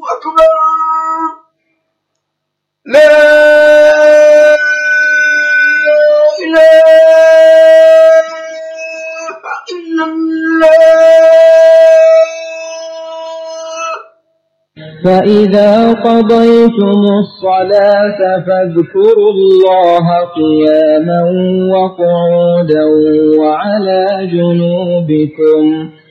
أكبر لا إله إلا الله. فإذا قضيتم الصلاة فاذكروا الله قياما وقعودا وعلى جنوبكم